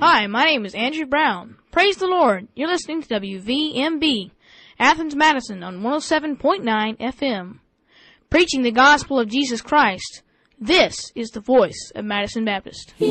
Hi, my name is Andrew Brown. Praise the Lord. You're listening to WVMB, Athens, Madison on 107.9 FM. Preaching the gospel of Jesus Christ. This is the voice of Madison Baptist.